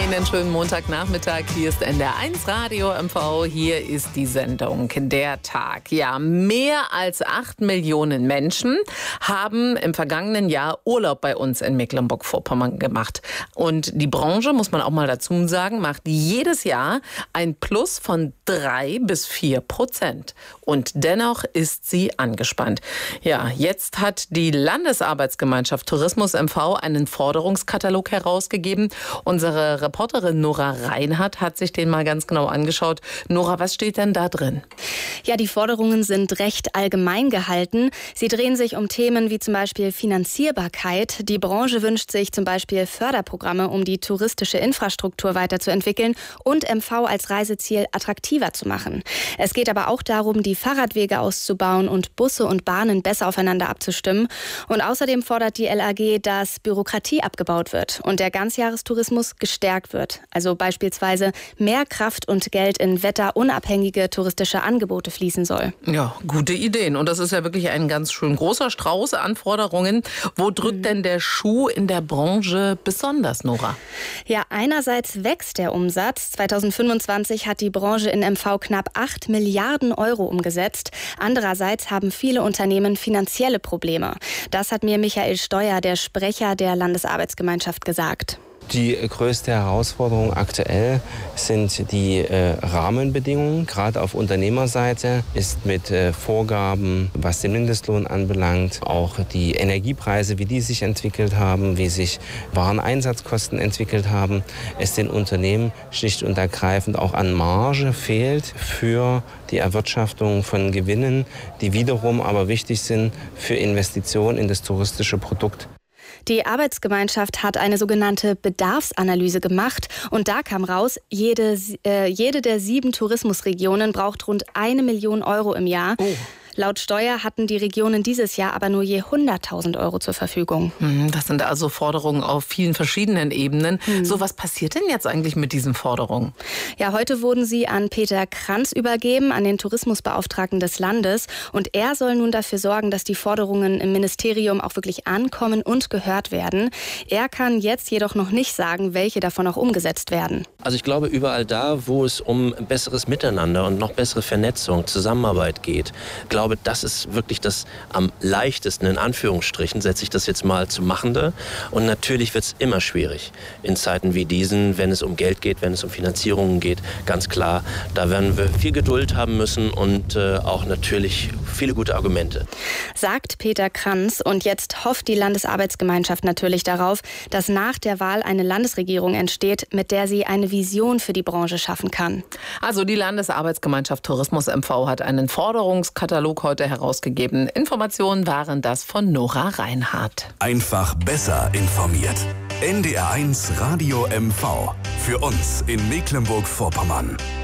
Einen schönen Montagnachmittag. Hier ist NDR1 Radio MV. Hier ist die Sendung Der Tag. Ja, mehr als 8 Millionen Menschen haben im vergangenen Jahr Urlaub bei uns in Mecklenburg-Vorpommern gemacht. Und die Branche, muss man auch mal dazu sagen, macht jedes Jahr ein Plus von 3-4%. Und dennoch ist sie angespannt. Ja, jetzt hat die Landesarbeitsgemeinschaft Tourismus MV einen Forderungskatalog herausgegeben. Unsere Reporterin Nora Reinhardt hat sich den mal ganz genau angeschaut. Nora, was steht denn da drin? Ja, die Forderungen sind recht allgemein gehalten. Sie drehen sich um Themen wie zum Beispiel Finanzierbarkeit. Die Branche wünscht sich zum Beispiel Förderprogramme, um die touristische Infrastruktur weiterzuentwickeln und MV als Reiseziel attraktiver zu machen. Es geht aber auch darum, die Fahrradwege auszubauen und Busse und Bahnen besser aufeinander abzustimmen. Und außerdem fordert die LAG, dass Bürokratie abgebaut wird und der Ganzjahrestourismus gestärkt wird. Also beispielsweise mehr Kraft und Geld in wetterunabhängige touristische Angebote fließen soll. Ja, gute Ideen. Und das ist ja wirklich ein ganz schön großer Strauß an Forderungen. Wo drückt denn der Schuh in der Branche besonders, Nora? Ja, einerseits wächst der Umsatz. 2025 hat die Branche in MV knapp 8 Milliarden Euro umgesetzt. Andererseits haben viele Unternehmen finanzielle Probleme. Das hat mir Michael Steuer, der Sprecher der Landesarbeitsgemeinschaft, gesagt. Die größte Herausforderung aktuell sind die Rahmenbedingungen. Gerade auf Unternehmerseite ist mit Vorgaben, was den Mindestlohn anbelangt, auch die Energiepreise, wie die sich entwickelt haben, wie sich Wareneinsatzkosten entwickelt haben, es den Unternehmen schlicht und ergreifend auch an Marge fehlt für die Erwirtschaftung von Gewinnen, die wiederum aber wichtig sind für Investitionen in das touristische Produkt. Die Arbeitsgemeinschaft hat eine sogenannte Bedarfsanalyse gemacht und da kam raus, jede der 7 Tourismusregionen braucht rund 1 Million Euro im Jahr. Oh. Laut Steuer hatten die Regionen dieses Jahr aber nur je 100.000 Euro zur Verfügung. Das sind also Forderungen auf vielen verschiedenen Ebenen. So, was passiert denn jetzt eigentlich mit diesen Forderungen? Ja, heute wurden sie an Peter Kranz übergeben, an den Tourismusbeauftragten des Landes. Und er soll nun dafür sorgen, dass die Forderungen im Ministerium auch wirklich ankommen und gehört werden. Er kann jetzt jedoch noch nicht sagen, welche davon auch umgesetzt werden. Also ich glaube, überall da, wo es um besseres Miteinander und noch bessere Vernetzung, Zusammenarbeit geht, das ist wirklich das am leichtesten, in Anführungsstrichen, setze ich das jetzt mal zu Machende. Und natürlich wird es immer schwierig in Zeiten wie diesen, wenn es um Geld geht, wenn es um Finanzierungen geht. Ganz klar, da werden wir viel Geduld haben müssen und auch natürlich viele gute Argumente. Sagt Peter Kranz. Und jetzt hofft die Landesarbeitsgemeinschaft natürlich darauf, dass nach der Wahl eine Landesregierung entsteht, mit der sie eine Vision für die Branche schaffen kann. Also die Landesarbeitsgemeinschaft Tourismus MV hat einen Forderungskatalog heute herausgegeben. Informationen waren das von Nora Reinhardt. Einfach besser informiert. NDR1 Radio MV. Für uns in Mecklenburg-Vorpommern.